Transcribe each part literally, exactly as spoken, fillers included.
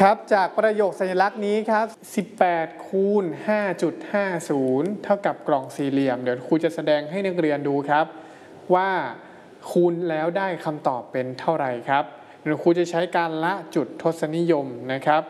ครับจากประโยคสัญลักษณ์นี้ครับสิบแปดคูณ ห้าจุดห้าศูนย์ เท่ากับกล่องสี่เหลี่ยมเดี๋ยวครูจะแสดงให้นักเรียนดูครับว่าคูณแล้วได้คำตอบเป็นเท่าไหร่ครับเดี๋ยวครูจะใช้การละจุดทศนิยมนะครับ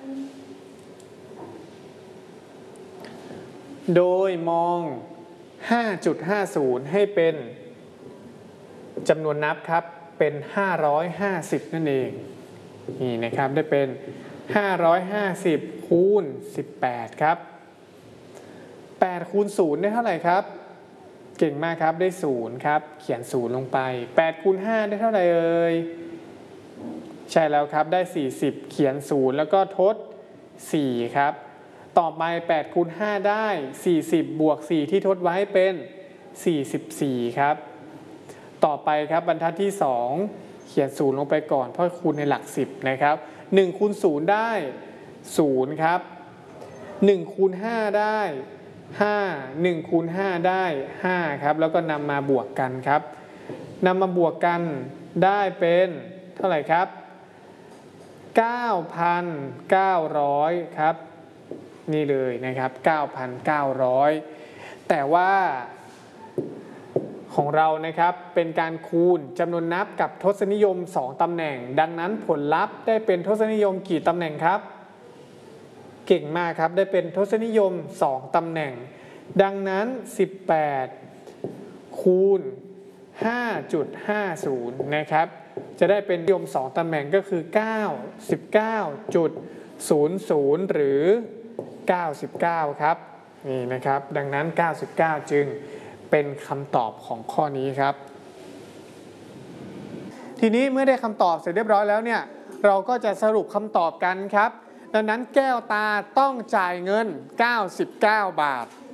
โดยมอง ห้าจุดห้าศูนย์ ให้เป็นจำนวนนับครับเป็นห้าร้อยห้าสิบนั่นเองนี่นะครับได้เป็นห้าร้อยห้าสิบคูณสิบแปดครับแปดคูณศูนย์ได้เท่าไหร่ครับเก่งมากครับได้ศูนย์ครับเขียนศูนย์ลงไปแปดคูณห้าได้เท่าไหร่เอ่ยใช่แล้วครับได้สี่สิบเขียนศูนย์แล้วก็ทดสี่ครับต่อไปแปดคูณห้าได้สี่สิบบวกสี่ที่ทดไว้เป็นสี่สิบสี่ครับต่อไปครับบรรทัดที่สองเขียนศูนย์ลงไปก่อนเพราะคูณในหลักสิบนะครับหนึ่งคูณศูนย์ได้ศูนย์ครับหนึ่งคูณห้าได้ห้า หนึ่งคูณห้าได้ห้าครับแล้วก็นำมาบวกกันครับนำมาบวกกันได้เป็นเท่าไหร่ครับ เก้าพันเก้าร้อย ครับนี่เลยนะครับ เก้าพันเก้าร้อย แต่ว่าของเรานะครับเป็นการคูณจำนวนนับกับทศนิยมสองตำแหน่งดังนั้นผลลัพธ์ได้เป็นทศนิยมกี่ตำแหน่งครับเก่งมากครับได้เป็นทศนิยมสองตำแหน่งดังนั้นสิบแปดคูณ ห้าจุดห้าศูนย์ นะครับจะได้เป็นนิยมสองตำแหน่งก็คือเก้า สิบเก้าจุดศูนย์ศูนย์ หรือเก้าสิบเก้าครับนี่นะครับดังนั้นเก้าสิบเก้าจึงเป็นคำตอบของข้อนี้ครับทีนี้เมื่อได้คำตอบเสร็จเรียบร้อยแล้วเนี่ยเราก็จะสรุปคำตอบกันครับดังนั้นแก้วตาต้องจ่ายเงินเก้าสิบเก้าบาท